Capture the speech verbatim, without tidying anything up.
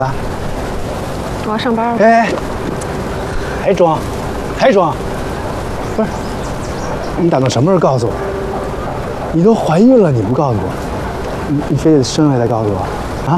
我要上班了。 哎，还装，还装，不是？你打算什么时候告诉我？你都怀孕了，你不告诉我，你你非得生下来再告诉我？啊？